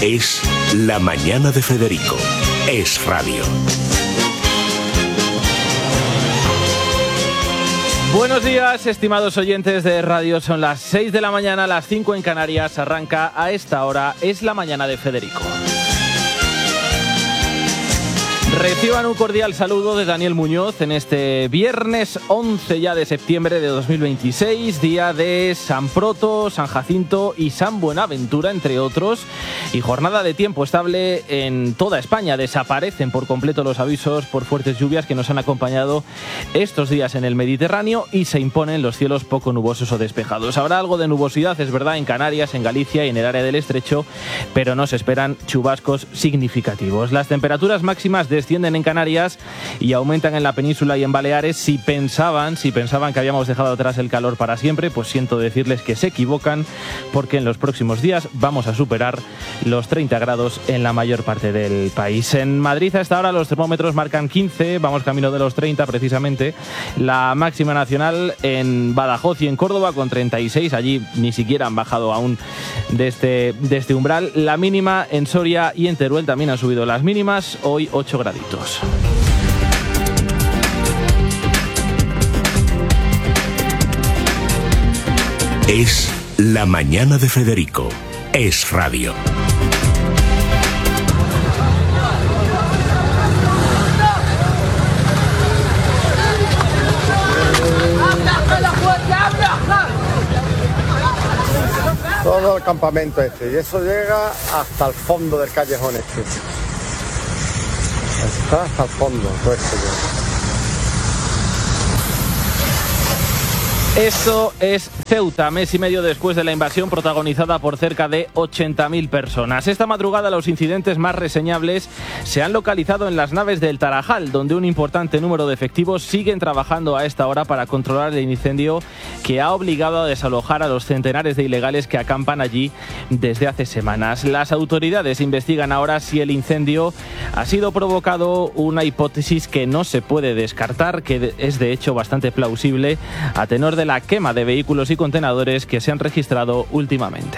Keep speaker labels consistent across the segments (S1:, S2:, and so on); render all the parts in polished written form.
S1: Es La Mañana de Federico. Es radio.
S2: Buenos días, estimados oyentes de radio. Son las 6 de la mañana, las 5 en Canarias. Arranca a esta hora Es La Mañana de Federico. Reciban un cordial saludo de Daniel Muñoz en este viernes 11 ya de septiembre de 2026, día de San Proto, San Jacinto y San Buenaventura, entre otros, y jornada de tiempo estable en toda España. Desaparecen por completo los avisos por fuertes lluvias que nos han acompañado estos días en el Mediterráneo y se imponen los cielos poco nubosos o despejados. Habrá algo de nubosidad, es verdad, en Canarias, en Galicia y en el área del Estrecho, pero no se esperan chubascos significativos. Las temperaturas máximas descienden en Canarias y aumentan en la península y en Baleares. Si pensaban que habíamos dejado atrás el calor para siempre, pues siento decirles que se equivocan, porque en los próximos días vamos a superar los 30 grados en la mayor parte del país. En Madrid a esta hora los termómetros marcan 15, vamos camino de los 30 precisamente. La máxima nacional en Badajoz y en Córdoba con 36, allí ni siquiera han bajado aún de este umbral. La mínima en Soria y en Teruel también han subido las mínimas, hoy 8 graditos.
S1: Es La Mañana de Federico. Es radio.
S3: Todo el campamento y eso llega hasta el fondo del callejón Está hasta el fondo, todo esto llega.
S2: Eso es Ceuta, mes y medio después de la invasión protagonizada por cerca de 80.000 personas. Esta madrugada los incidentes más reseñables se han localizado en las naves del Tarajal, donde un importante número de efectivos siguen trabajando a esta hora para controlar el incendio que ha obligado a desalojar a los centenares de ilegales que acampan allí desde hace semanas. Las autoridades investigan ahora si el incendio ha sido provocado, una hipótesis que no se puede descartar, que es de hecho bastante plausible a tenor de la quema de vehículos y contenedores que se han registrado últimamente.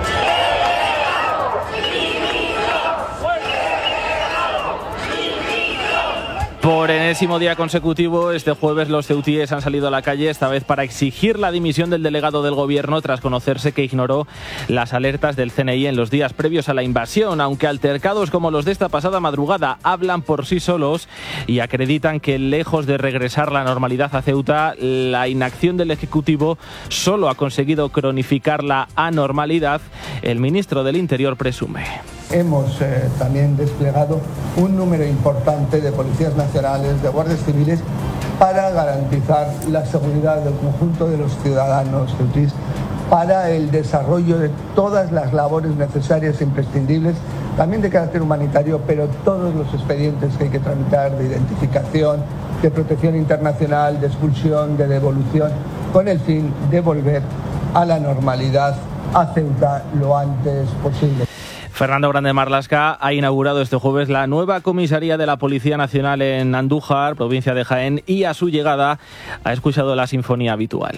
S2: Por enésimo día consecutivo, este jueves los ceutíes han salido a la calle, esta vez para exigir la dimisión del delegado del gobierno tras conocerse que ignoró las alertas del CNI en los días previos a la invasión, aunque altercados como los de esta pasada madrugada hablan por sí solos y acreditan que lejos de regresar la normalidad a Ceuta, la inacción del Ejecutivo solo ha conseguido cronificar la anormalidad. El ministro del Interior presume.
S4: Hemos también desplegado un número importante de policías nacionales, de guardias civiles, para garantizar la seguridad del conjunto de los ciudadanos ceutíes, para el desarrollo de todas las labores necesarias e imprescindibles, también de carácter humanitario, pero todos los expedientes que hay que tramitar de identificación, de protección internacional, de expulsión, de devolución, con el fin de volver a la normalidad a Ceuta lo antes posible.
S2: Fernando Grande Marlaska ha inaugurado este jueves la nueva comisaría de la Policía Nacional en Andújar, provincia de Jaén, y a su llegada ha escuchado la sinfonía habitual.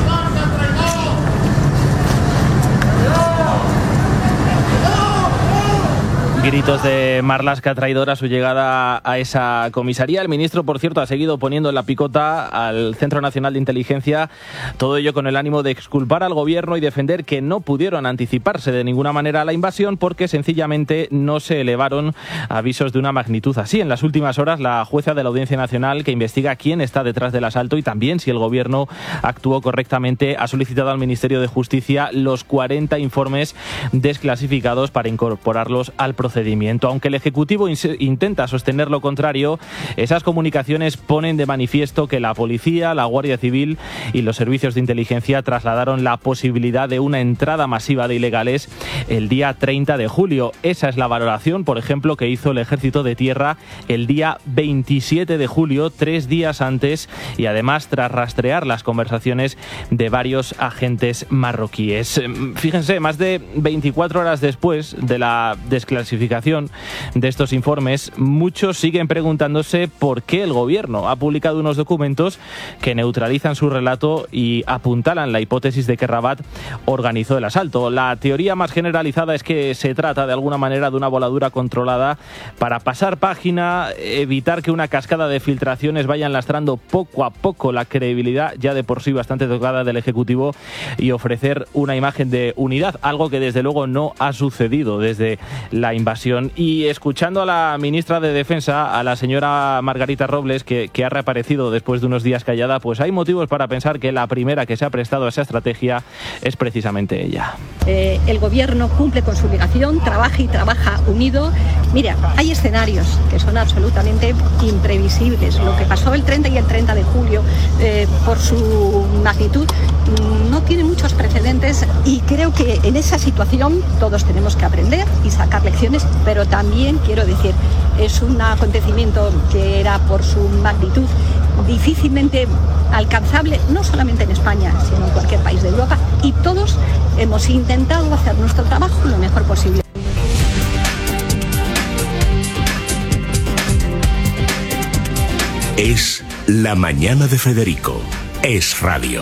S2: Gritos de Marlaska traidor a su llegada a esa comisaría. El ministro, por cierto, ha seguido poniendo en la picota al Centro Nacional de Inteligencia, todo ello con el ánimo de exculpar al gobierno y defender que no pudieron anticiparse de ninguna manera a la invasión porque sencillamente no se elevaron avisos de una magnitud así. En las últimas horas, la jueza de la Audiencia Nacional, que investiga quién está detrás del asalto y también si el gobierno actuó correctamente, ha solicitado al Ministerio de Justicia los 40 informes desclasificados para incorporarlos al procedimiento. Aunque el Ejecutivo intenta sostener lo contrario, esas comunicaciones ponen de manifiesto que la policía, la Guardia Civil y los servicios de inteligencia trasladaron la posibilidad de una entrada masiva de ilegales el día 30 de julio. Esa es la valoración, por ejemplo, que hizo el Ejército de Tierra el día 27 de julio, 3 días antes, y además tras rastrear las conversaciones de varios agentes marroquíes. Fíjense, más de 24 horas después de la desclasificación publicación de estos informes, muchos siguen preguntándose por qué el gobierno ha publicado unos documentos que neutralizan su relato y apuntalan la hipótesis de que Rabat organizó el asalto. La teoría más generalizada es que se trata de alguna manera de una voladura controlada para pasar página, evitar que una cascada de filtraciones vayan lastrando poco a poco la credibilidad ya de por sí bastante tocada del Ejecutivo y ofrecer una imagen de unidad, algo que desde luego no ha sucedido desde la invasión. Y escuchando a la ministra de Defensa, a la señora Margarita Robles, que ha reaparecido después de unos días callada, pues hay motivos para pensar que la primera que se ha prestado a esa estrategia es precisamente ella.
S5: El gobierno cumple con su obligación, trabaja y trabaja unido. Mira, hay escenarios que son absolutamente imprevisibles. Lo que pasó el 30 y el 30 de julio, por su magnitud, no tiene muchos precedentes y creo que en esa situación todos tenemos que aprender y sacar lecciones, pero también quiero decir, es un acontecimiento que era por su magnitud difícilmente alcanzable, no solamente en España, sino en cualquier país de Europa, y todos hemos intentado hacer nuestro trabajo lo mejor posible.
S1: Es La Mañana de Federico. Es Radio.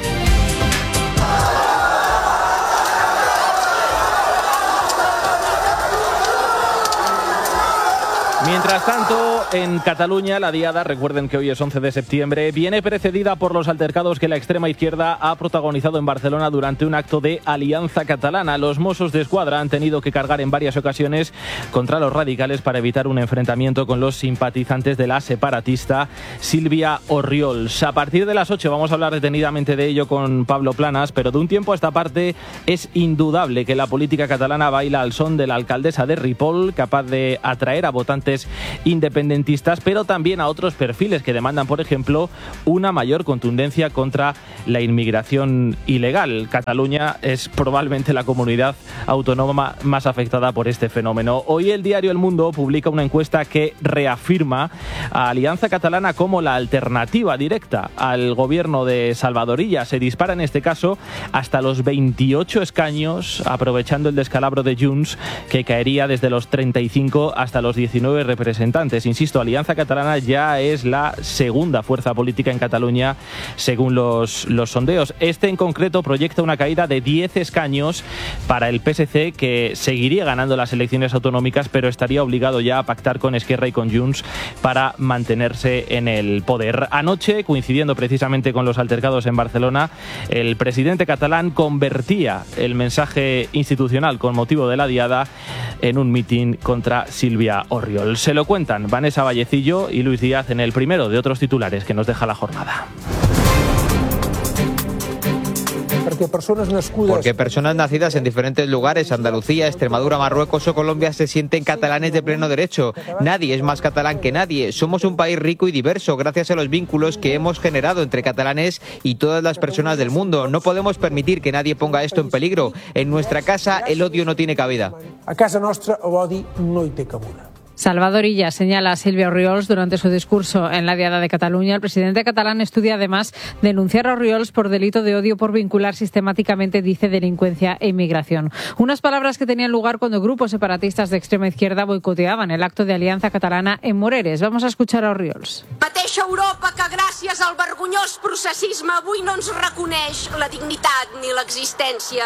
S2: Mientras tanto, en Cataluña, la diada, recuerden que hoy es 11 de septiembre, viene precedida por los altercados que la extrema izquierda ha protagonizado en Barcelona durante un acto de Alianza Catalana. Los Mossos d'Esquadra han tenido que cargar en varias ocasiones contra los radicales para evitar un enfrentamiento con los simpatizantes de la separatista Sílvia Orriols. A partir de las 8 vamos a hablar detenidamente de ello con Pablo Planas, pero de un tiempo a esta parte es indudable que la política catalana baila al son de la alcaldesa de Ripoll, capaz de atraer a votantes independentistas, pero también a otros perfiles que demandan, por ejemplo, una mayor contundencia contra la inmigración ilegal. Cataluña es probablemente la comunidad autónoma más afectada por este fenómeno. Hoy el diario El Mundo publica una encuesta que reafirma a Alianza Catalana como la alternativa directa al gobierno de Salvador Illa. Se dispara en este caso hasta los 28 escaños, aprovechando el descalabro de Junts, que caería desde los 35 hasta los 19 representantes. Insisto, Alianza Catalana ya es la segunda fuerza política en Cataluña según los sondeos. Este en concreto proyecta una caída de 10 escaños para el PSC, que seguiría ganando las elecciones autonómicas, pero estaría obligado ya a pactar con Esquerra y con Junts para mantenerse en el poder. Anoche, coincidiendo precisamente con los altercados en Barcelona, el presidente catalán convertía el mensaje institucional con motivo de la diada en un mitin contra Sílvia Orriols. Se lo cuentan Vanessa Vallecillo y Luis Díaz en el primero de otros titulares que nos deja la jornada.
S6: Porque personas nacidas en diferentes lugares, Andalucía, Extremadura, Marruecos o Colombia, se sienten catalanes de pleno derecho. Nadie es más catalán que nadie. Somos un país rico y diverso gracias a los vínculos que hemos generado entre catalanes y todas las personas del mundo. No podemos permitir que nadie ponga esto en peligro. En nuestra casa el odio no tiene cabida.
S7: A casa nostra l'odi no hi té cabuda.
S8: Salvador Illa señala a Sílvia Orriols durante su discurso en la Diada de Cataluña. El presidente catalán estudia además denunciar a Orriols por delito de odio por vincular sistemáticamente, dice, delincuencia e inmigración. Unas palabras que tenían lugar cuando grupos separatistas de extrema izquierda boicoteaban el acto de Alianza Catalana en Moreres. Vamos a escuchar a Orriols.
S9: Mateixa Europa que gràcies al vergonyós processisme avui no ens reconeix la dignitat ni l'existència.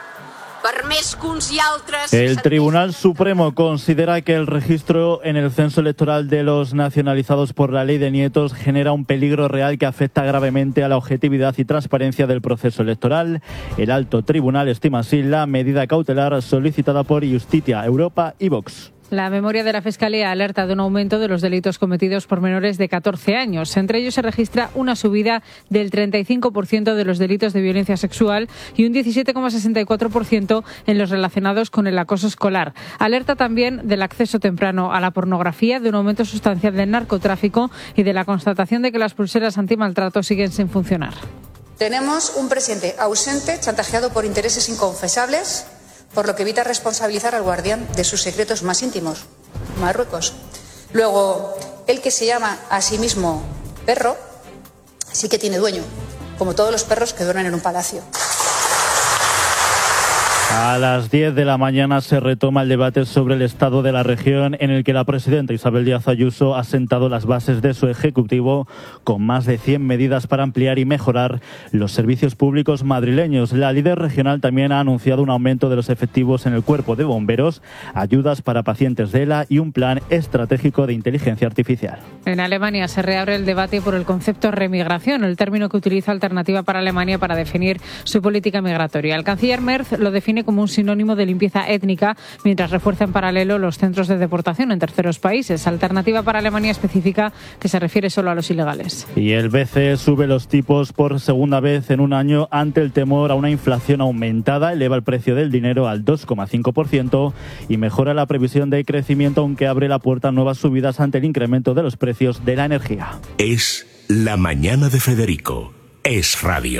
S10: El Tribunal Supremo considera que el registro en el censo electoral de los nacionalizados por la ley de nietos genera un peligro real que afecta gravemente a la objetividad y transparencia del proceso electoral. El alto tribunal estima así la medida cautelar solicitada por Justicia, Europa y Vox.
S8: La memoria de la Fiscalía alerta de un aumento de los delitos cometidos por menores de 14 años. Entre ellos se registra una subida del 35% de los delitos de violencia sexual y un 17,64% en los relacionados con el acoso escolar. Alerta también del acceso temprano a la pornografía, de un aumento sustancial del narcotráfico y de la constatación de que las pulseras antimaltrato siguen sin funcionar.
S11: Tenemos un presidente ausente, chantajeado por intereses inconfesables, por lo que evita responsabilizar al guardián de sus secretos más íntimos, Marruecos. Luego, el que se llama a sí mismo perro, sí que tiene dueño, como todos los perros que duermen en un palacio.
S10: A las 10 de la mañana se retoma el debate sobre el estado de la región, en el que la presidenta Isabel Díaz Ayuso ha sentado las bases de su ejecutivo con más de 100 medidas para ampliar y mejorar los servicios públicos madrileños. La líder regional también ha anunciado un aumento de los efectivos en el cuerpo de bomberos, ayudas para pacientes de ELA y un plan estratégico de inteligencia artificial.
S8: En Alemania se reabre el debate por el concepto remigración, el término que utiliza Alternativa para Alemania para definir su política migratoria. El canciller Merz lo define como un sinónimo de limpieza étnica, mientras refuerza en paralelo los centros de deportación en terceros países. Alternativa para Alemania especifica que se refiere solo a los ilegales.
S10: Y el BCE sube los tipos por segunda vez en un año ante el temor a una inflación aumentada, eleva el precio del dinero al 2,5% y mejora la previsión de crecimiento, aunque abre la puerta a nuevas subidas ante el incremento de los precios de la energía.
S1: Es la mañana de Federico. Es radio.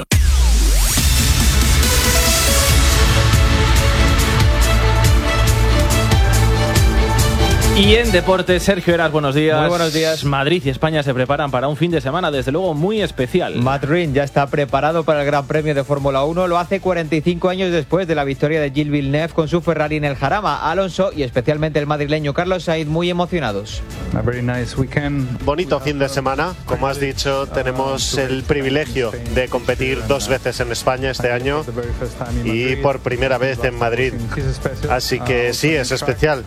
S2: Y en deportes, Sergio Heras, buenos días.
S6: Muy buenos días.
S2: Madrid y España se preparan para un fin de semana, desde luego, muy especial.
S6: Matt Ryan ya está preparado para el Gran Premio de Fórmula 1. Lo hace 45 años después de la victoria de Gilles Villeneuve con su Ferrari en el Jarama. Alonso y especialmente el madrileño Carlos Sainz muy emocionados.
S12: Bonito fin de semana. Como has dicho, tenemos el privilegio de competir 2 veces en España este año y por primera vez en Madrid. Así que sí, es especial.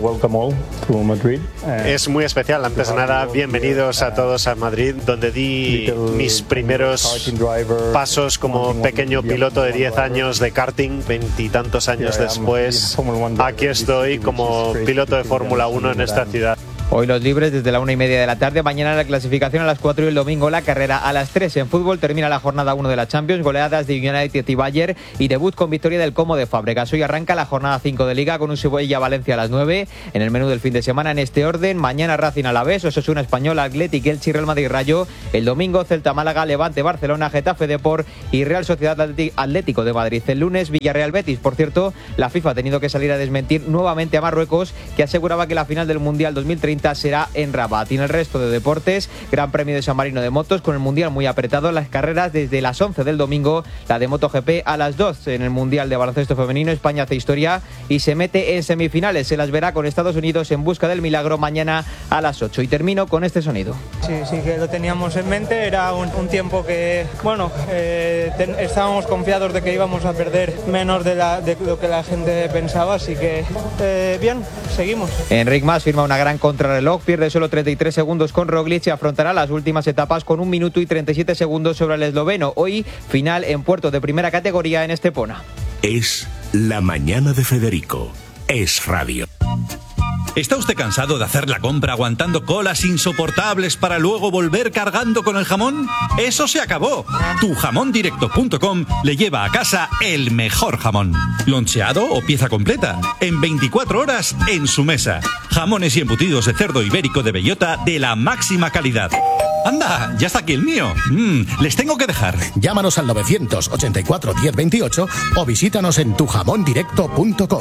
S12: Es muy especial. Antes de nada, bienvenidos a todos a Madrid, donde di mis primeros pasos como pequeño piloto de 10 años de karting. 20 y tantos años después, aquí estoy como piloto de Fórmula 1 en esta ciudad.
S6: Hoy los libres desde la 1:30 de la tarde, mañana la clasificación a las 4 y el domingo la carrera a las 3. En fútbol termina la jornada 1 de la Champions, goleadas de United y Bayern y debut con victoria del Como de Fábregas. Hoy arranca la jornada 5 de Liga con un Sevilla-Valencia a las 9. En el menú del fin de semana en este orden, mañana Racing Alavés, Osasuna Español, Athletic, Elche, Real Madrid Rayo. El domingo Celta Málaga, Levante Barcelona, Getafe Depor y Real Sociedad Atlético de Madrid. El lunes Villarreal Betis. Por cierto, la FIFA ha tenido que salir a desmentir nuevamente a Marruecos, que aseguraba que la final del Mundial 2030 será en Rabat. Y en el resto de deportes, Gran Premio de San Marino de motos con el Mundial muy apretado, las carreras desde las 11 del domingo, la de MotoGP a las 12. En el Mundial de baloncesto femenino, España hace historia y se mete en semifinales. Se las verá con Estados Unidos en busca del milagro mañana a las 8. Y termino con este sonido.
S13: Sí que lo teníamos en mente, era un tiempo que, estábamos confiados de que íbamos a perder menos de lo que la gente pensaba, así que bien, seguimos.
S6: Enric Mas firma una gran contrarreloj, pierde solo 33 segundos con Roglic y afrontará las últimas etapas con 1 minuto y 37 segundos sobre el esloveno. Hoy, final en puerto de primera categoría en Estepona.
S1: Es la mañana de Federico. Es radio.
S14: ¿Está usted cansado de hacer la compra aguantando colas insoportables para luego volver cargando con el jamón? ¡Eso se acabó! Tujamondirecto.com le lleva a casa el mejor jamón. Loncheado o pieza completa. En 24 horas en su mesa. Jamones y embutidos de cerdo ibérico de bellota de la máxima calidad. ¡Anda! ¡Ya está aquí el mío! Les tengo que dejar.
S15: Llámanos al 984 1028 o visítanos en tujamondirecto.com.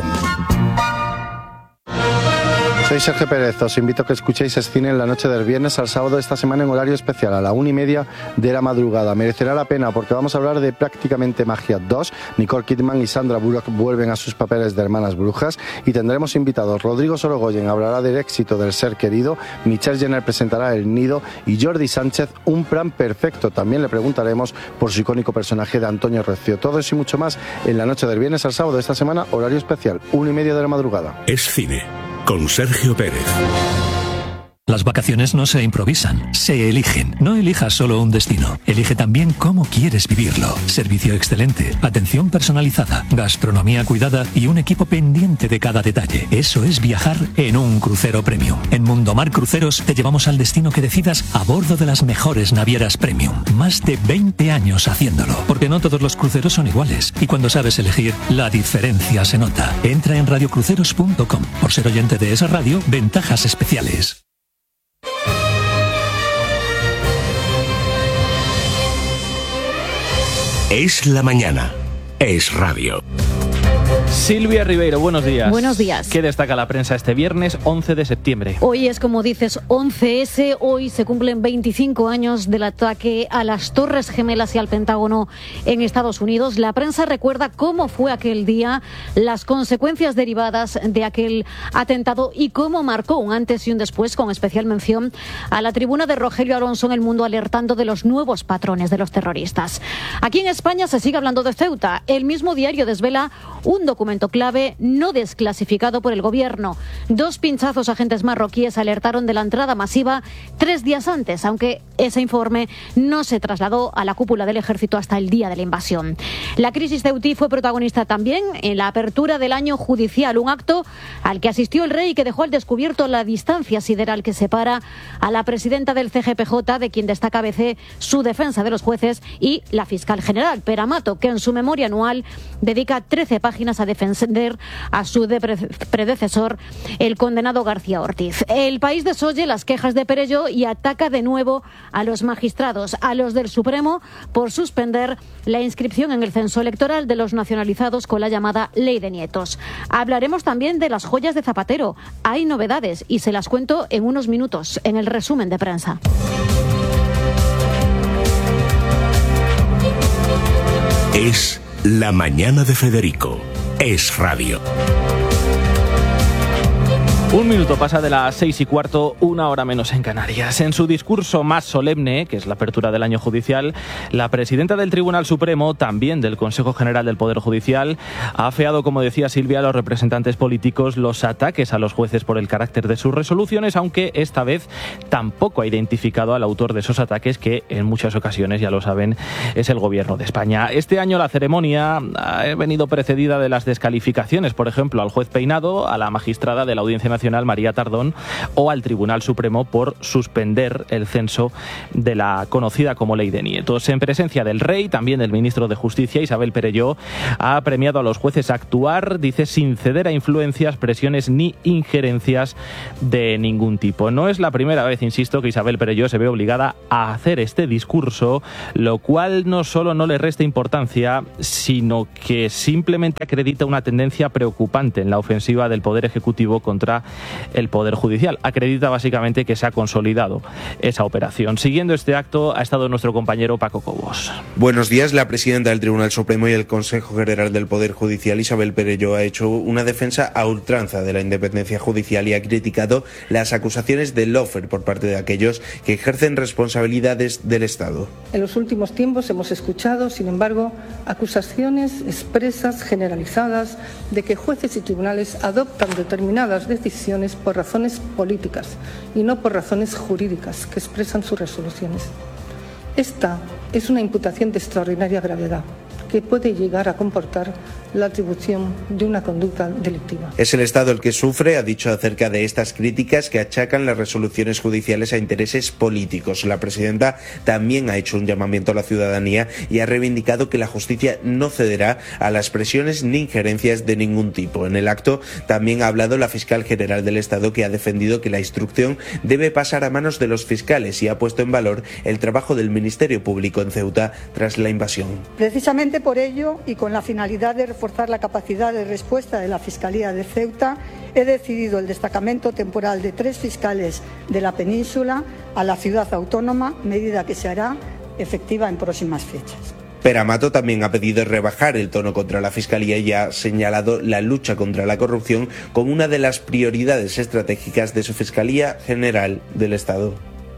S3: Soy Sergio Pérez, os invito a que escuchéis Escine en la noche del viernes al sábado de esta semana en horario especial a la 1:30 de la madrugada. Merecerá la pena porque vamos a hablar de Prácticamente Magia 2. Nicole Kidman y Sandra Bullock vuelven a sus papeles de hermanas brujas y tendremos invitados. Rodrigo Sorogoyen hablará del éxito del ser querido, Michelle Jenner presentará El Nido y Jordi Sánchez Un plan perfecto. También le preguntaremos por su icónico personaje de Antonio Recio. Todo eso y mucho más en la noche del viernes al sábado de esta semana, horario especial, 1:30 de la madrugada.
S1: Escine con Sergio Pérez.
S16: Las vacaciones no se improvisan, se eligen. No elijas solo un destino, elige también cómo quieres vivirlo. Servicio excelente, atención personalizada, gastronomía cuidada y un equipo pendiente de cada detalle. Eso es viajar en un crucero premium. En Mundomar Cruceros te llevamos al destino que decidas a bordo de las mejores navieras premium. Más de 20 años haciéndolo, porque no todos los cruceros son iguales. Y cuando sabes elegir, la diferencia se nota. Entra en radiocruceros.com. Por ser oyente de esa radio, ventajas especiales.
S1: Es la mañana. Es radio.
S2: Silvia Ribeiro, buenos días.
S17: Buenos días.
S2: ¿Qué destaca la prensa este viernes 11 de septiembre?
S17: Hoy es, como dices, 11S. Hoy se cumplen 25 años del ataque a las Torres Gemelas y al Pentágono en Estados Unidos. La prensa recuerda cómo fue aquel día, las consecuencias derivadas de aquel atentado y cómo marcó un antes y un después, con especial mención a la tribuna de Rogelio Alonso en El Mundo, alertando de los nuevos patrones de los terroristas. Aquí en España se sigue hablando de Ceuta. El mismo diario desvela un documento clave no desclasificado por el gobierno. 2 pinchazos agentes marroquíes alertaron de la entrada masiva 3 días antes, aunque ese informe no se trasladó a la cúpula del ejército hasta el día de la invasión. La crisis ceutí fue protagonista también en la apertura del año judicial, un acto al que asistió el rey y que dejó al descubierto la distancia sideral que separa a la presidenta del CGPJ, de quien destaca ABC su defensa de los jueces, y la fiscal general, Pere Amato, que en su memoria anual dedica 13 páginas a defender a su predecesor, el condenado García Ortiz. El País desoye las quejas de Perelló y ataca de nuevo a los magistrados, a los del Supremo, por suspender la inscripción en el censo electoral de los nacionalizados con la llamada Ley de Nietos. Hablaremos también de las joyas de Zapatero. Hay novedades y se las cuento en unos minutos en el resumen de prensa.
S1: Es La Mañana de Federico. Es Radio.
S2: 1 minuto pasa de las 6:15, 1 hora menos en Canarias. En su discurso más solemne, que es la apertura del año judicial, la presidenta del Tribunal Supremo, también del Consejo General del Poder Judicial, ha afeado, como decía Silvia, a los representantes políticos los ataques a los jueces por el carácter de sus resoluciones, aunque esta vez tampoco ha identificado al autor de esos ataques, que en muchas ocasiones, ya lo saben, es el Gobierno de España. Este año la ceremonia ha venido precedida de las descalificaciones, por ejemplo, al juez Peinado, a la magistrada de la Audiencia Nacional María Tardón o al Tribunal Supremo por suspender el censo de la conocida como Ley de Nietos. En presencia del rey, también del ministro de Justicia, Isabel Perelló, ha premiado a los jueces a actuar, dice, sin ceder a influencias, presiones ni injerencias de ningún tipo. No es la primera vez, insisto, que Isabel Perelló se ve obligada a hacer este discurso, lo cual no solo no le resta importancia, sino que simplemente acredita una tendencia preocupante en la ofensiva del Poder Ejecutivo contra el Poder Judicial. Acredita básicamente que se ha consolidado esa operación. Siguiendo este acto ha estado nuestro compañero Paco Cobos.
S18: Buenos días. La presidenta del Tribunal Supremo y el Consejo General del Poder Judicial, Isabel Perelló, ha hecho una defensa a ultranza de la independencia judicial y ha criticado las acusaciones de lawfare por parte de aquellos que ejercen responsabilidades del Estado.
S19: En los últimos tiempos hemos escuchado, sin embargo, acusaciones expresas, generalizadas, de que jueces y tribunales adoptan determinadas decisiones por razones políticas y no por razones jurídicas que expresan sus resoluciones. Esta es una imputación de extraordinaria gravedad que puede llegar a comportar la atribución de una conducta delictiva.
S18: Es el Estado el que sufre, ha dicho acerca de estas críticas que achacan las resoluciones judiciales a intereses políticos. La presidenta también ha hecho un llamamiento a la ciudadanía y ha reivindicado que la justicia no cederá a las presiones ni injerencias de ningún tipo. En el acto también ha hablado la fiscal general del Estado, que ha defendido que la instrucción debe pasar a manos de los fiscales y ha puesto en valor el trabajo del Ministerio Público en Ceuta tras la invasión.
S20: Precisamente por ello, y con la finalidad de reforzar la capacidad de respuesta de la Fiscalía de Ceuta, he decidido el destacamento temporal de 3 fiscales de la península a la ciudad autónoma, medida que se hará efectiva en próximas fechas.
S18: Pere Amato también ha pedido rebajar el tono contra la Fiscalía y ha señalado la lucha contra la corrupción como una de las prioridades estratégicas de su Fiscalía General del Estado.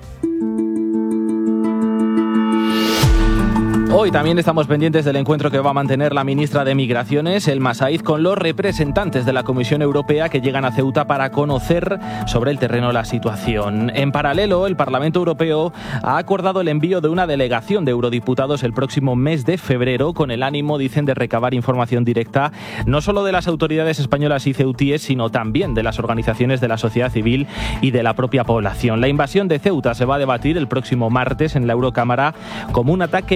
S2: Hoy también estamos pendientes del encuentro que va a mantener la ministra de Migraciones, Elma Saíz, con los representantes de la Comisión Europea que llegan a Ceuta para conocer sobre el terreno la situación. En paralelo, el Parlamento Europeo ha acordado el envío de una delegación de eurodiputados el próximo mes de febrero, con el ánimo, dicen, de recabar información directa no solo de las autoridades españolas y ceutíes, sino también de las organizaciones de la sociedad civil y de la propia población. La invasión de Ceuta se va a debatir el próximo martes en la Eurocámara como un ataque híbrido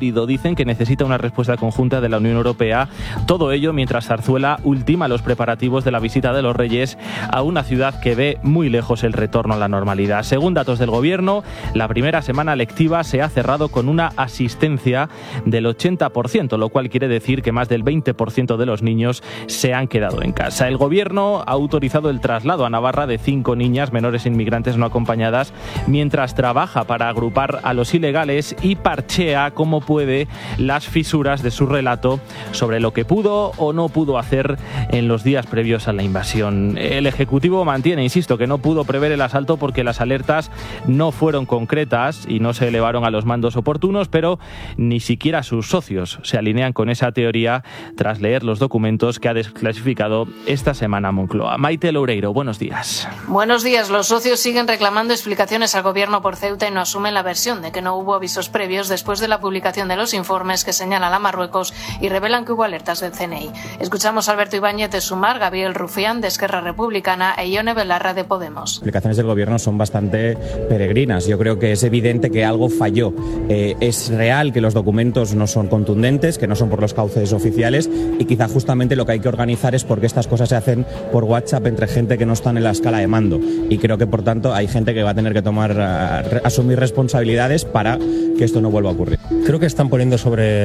S2: híbrido. Dicen que necesita una respuesta conjunta de la Unión Europea. Todo ello mientras Zarzuela ultima los preparativos de la visita de los Reyes a una ciudad que ve muy lejos el retorno a la normalidad. Según datos del Gobierno, la primera semana lectiva se ha cerrado con una asistencia del 80%, lo cual quiere decir que más del 20% de los niños se han quedado en casa. El Gobierno ha autorizado el traslado a Navarra de 5 niñas menores inmigrantes no acompañadas, mientras trabaja para agrupar a los ilegales y parchea como puede las fisuras de su relato sobre lo que pudo o no pudo hacer en los días previos a la invasión. El Ejecutivo mantiene, insisto, que no pudo prever el asalto porque las alertas no fueron concretas y no se elevaron a los mandos oportunos, pero ni siquiera sus socios se alinean con esa teoría tras leer los documentos que ha desclasificado esta semana Moncloa. Maite Loureiro, buenos días.
S21: Buenos días. Los socios siguen reclamando explicaciones al Gobierno por Ceuta y no asumen la versión de que no hubo avisos previos después de la publicación de los informes que señalan a Marruecos y revelan que hubo alertas del CNI. Escuchamos a Alberto Ibáñez de Sumar, Gabriel Rufián de Esquerra Republicana e Ione Belarra de Podemos.
S22: Las explicaciones del Gobierno son bastante peregrinas. Yo creo que es evidente que algo falló. Es real que los documentos no son contundentes, que no son por los cauces oficiales y quizá justamente lo que hay que organizar es porque estas cosas se hacen por WhatsApp entre gente que no están en la escala de mando. Y creo que, por tanto, hay gente que va a tener que asumir responsabilidades para que esto no vuelva a ocurrir.
S23: Creo que están poniendo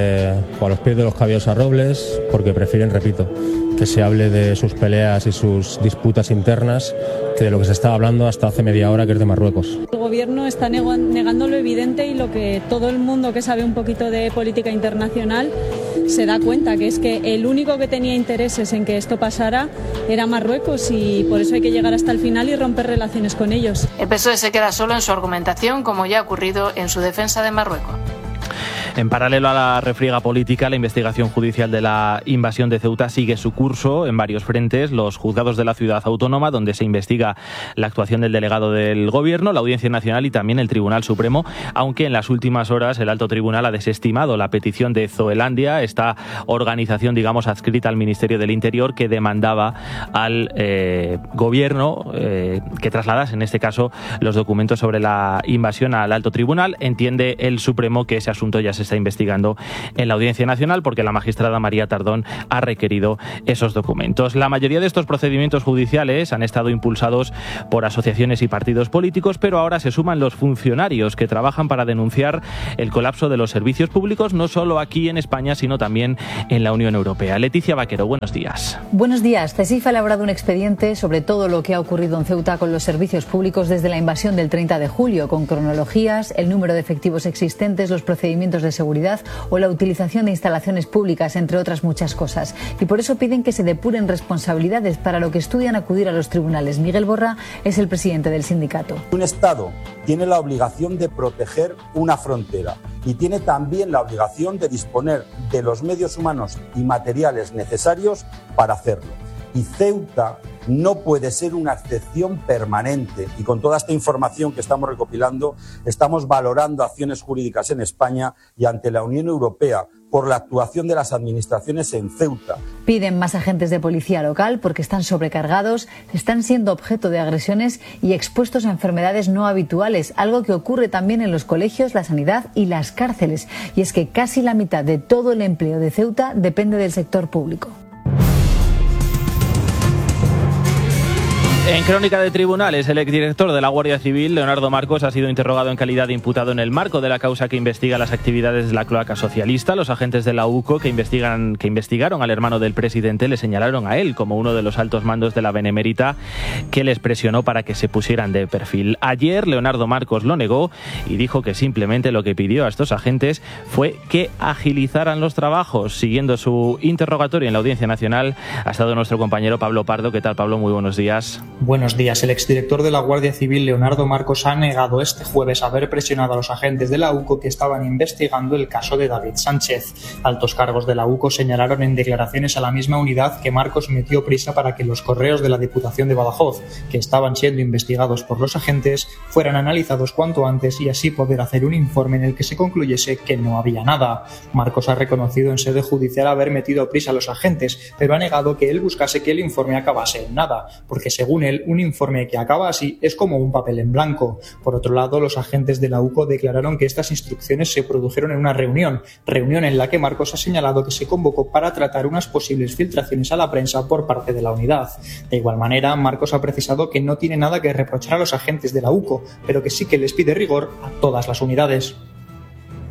S23: a los pies de los caballos a Robles porque prefieren, repito, que se hable de sus peleas y sus disputas internas que de lo que se estaba hablando hasta hace media hora, que es de Marruecos.
S24: El Gobierno está negando lo evidente y lo que todo el mundo que sabe un poquito de política internacional se da cuenta, que es que el único que tenía intereses en que esto pasara era Marruecos y por eso hay que llegar hasta el final y romper relaciones con ellos.
S21: El PSOE se queda solo en su argumentación, como ya ha ocurrido en su defensa de Marruecos.
S2: En paralelo a la refriega política, la investigación judicial de la invasión de Ceuta sigue su curso en varios frentes. Los juzgados de la ciudad autónoma, donde se investiga la actuación del delegado del Gobierno, la Audiencia Nacional y también el Tribunal Supremo, aunque en las últimas horas el Alto Tribunal ha desestimado la petición de Zoelandia, esta organización, digamos, adscrita al Ministerio del Interior, que demandaba al Gobierno que trasladase, en este caso, los documentos sobre la invasión al Alto Tribunal. Entiende el Supremo que ese asunto ya se está investigando en la Audiencia Nacional porque la magistrada María Tardón ha requerido esos documentos. La mayoría de estos procedimientos judiciales han estado impulsados por asociaciones y partidos políticos, pero ahora se suman los funcionarios que trabajan para denunciar el colapso de los servicios públicos, no solo aquí en España, sino también en la Unión Europea. Leticia Vaquero, buenos días.
S25: Buenos días. CESIF ha elaborado un expediente sobre todo lo que ha ocurrido en Ceuta con los servicios públicos desde la invasión del 30 de julio, con cronologías, el número de efectivos existentes, los procedimientos de seguridad o la utilización de instalaciones públicas, entre otras muchas cosas. Y por eso piden que se depuren responsabilidades, para lo que estudian acudir a los tribunales. Miguel Borra es el presidente del sindicato.
S26: Un Estado tiene la obligación de proteger una frontera y tiene también la obligación de disponer de los medios humanos y materiales necesarios para hacerlo. Y Ceuta no puede ser una excepción permanente, y con toda esta información que estamos recopilando estamos valorando acciones jurídicas en España y ante la Unión Europea por la actuación de las administraciones en Ceuta.
S25: Piden más agentes de policía local porque están sobrecargados, están siendo objeto de agresiones y expuestos a enfermedades no habituales, algo que ocurre también en los colegios, la sanidad y las cárceles. Y es que casi la mitad de todo el empleo de Ceuta depende del sector público.
S2: En Crónica de Tribunales, el exdirector de la Guardia Civil, Leonardo Marcos, ha sido interrogado en calidad de imputado en el marco de la causa que investiga las actividades de la cloaca socialista. Los agentes de la UCO que investigaron al hermano del presidente le señalaron a él como uno de los altos mandos de la Benemérita que les presionó para que se pusieran de perfil. Ayer Leonardo Marcos lo negó y dijo que simplemente lo que pidió a estos agentes fue que agilizaran los trabajos. Siguiendo su interrogatorio en la Audiencia Nacional ha estado nuestro compañero Pablo Pardo. ¿Qué tal, Pablo? Muy buenos días.
S27: Buenos días. El exdirector de la Guardia Civil, Leonardo Marcos, ha negado este jueves haber presionado a los agentes de la UCO que estaban investigando el caso de David Sánchez. Altos cargos de la UCO señalaron en declaraciones a la misma unidad que Marcos metió prisa para que los correos de la Diputación de Badajoz, que estaban siendo investigados por los agentes, fueran analizados cuanto antes y así poder hacer un informe en el que se concluyese que no había nada. Marcos ha reconocido en sede judicial haber metido prisa a los agentes, pero ha negado que él buscase que el informe acabase en nada, porque según él, él un informe que acaba así es como un papel en blanco. Por otro lado, los agentes de la UCO declararon que estas instrucciones se produjeron en una reunión en la que Marcos ha señalado que se convocó para tratar unas posibles filtraciones a la prensa por parte de la unidad. De igual manera, Marcos ha precisado que no tiene nada que reprochar a los agentes de la UCO, pero que sí que les pide rigor a todas las unidades.